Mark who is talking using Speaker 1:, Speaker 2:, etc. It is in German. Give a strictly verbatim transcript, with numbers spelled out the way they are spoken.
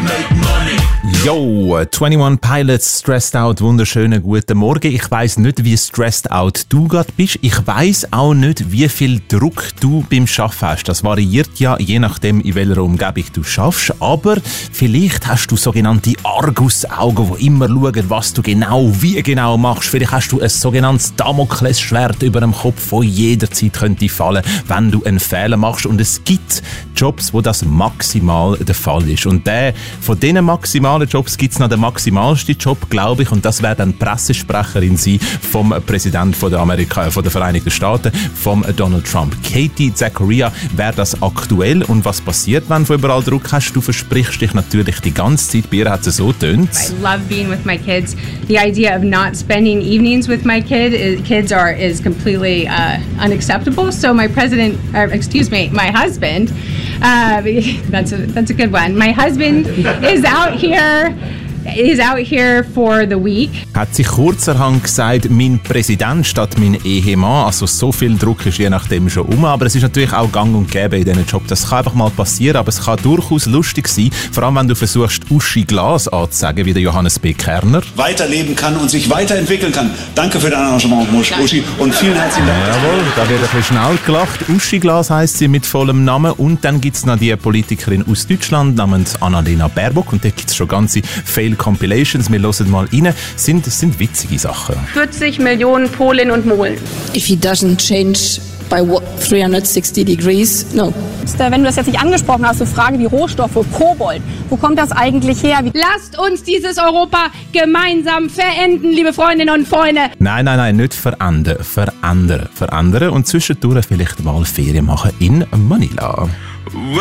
Speaker 1: make money.
Speaker 2: Yo, einundzwanzig Pilots, Stressed Out, wunderschönen guten Morgen. Ich weiss nicht, wie stressed out du gerade bist. Ich weiss auch nicht, wie viel Druck du beim Arbeiten hast. Das variiert ja, je nachdem, in welcher Umgebung du schaffst. Aber vielleicht hast du sogenannte Argusaugen, die immer schauen, was du genau, wie genau machst. Vielleicht hast du ein sogenanntes Damoklesschwert über dem Kopf, das jederzeit könnte fallen, wenn du einen Fehler machst. Und es gibt Jobs, wo das maximal der Fall ist. Und der, von diesen maximalen Jobs gibt es noch den maximalsten Job, glaube ich, und das wäre dann Pressesprecherin sein vom Präsidenten von der, Amerika, von der Vereinigten Staaten, vom Donald Trump. Katie Zachariah wäre das aktuell, und was passiert, wenn du überall Druck hast? Du versprichst dich natürlich die ganze Zeit, bei ihr hat es so tönt.
Speaker 3: I love being with my kids. The idea of not spending evenings with my kid is, kids are is completely uh, unacceptable. So my president, or excuse me, my husband, uh, that's a that's a good one. My husband is out here. Is out here for the week.
Speaker 2: Hat sich kurzerhand gesagt, mein Präsident statt mein Ehemann. Also so viel Druck ist je nachdem schon um. Aber es ist natürlich auch gang und gäbe in diesen Job. Das kann einfach mal passieren, aber es kann durchaus lustig sein. Vor allem, wenn du versuchst, Uschi Glas anzusagen, wie der Johannes B. Kerner.
Speaker 4: Weiterleben kann und sich weiterentwickeln kann. Danke für dein Engagement, Uschi. Und vielen herzlichen Dank.
Speaker 2: Jawohl, da wird ein bisschen schnell gelacht. Uschi Glas heisst sie mit vollem Namen. Und dann gibt es noch die Politikerin aus Deutschland namens Annalena Baerbock. Und da gibt es schon ganze Fail Compilations, wir hören mal rein, sind, sind witzige Sachen.
Speaker 5: vierzig Millionen Polen und Molen.
Speaker 6: If he doesn't change by what, three hundred sixty degrees, no.
Speaker 5: Wenn du das jetzt nicht angesprochen hast, so Fragen wie Rohstoffe, Kobold, wo kommt das eigentlich her?
Speaker 3: Lasst uns dieses Europa gemeinsam verenden, liebe Freundinnen und Freunde.
Speaker 2: Nein, nein, nein, nicht verändern, verändern, verändern und zwischendurch vielleicht mal Ferien machen in Manila.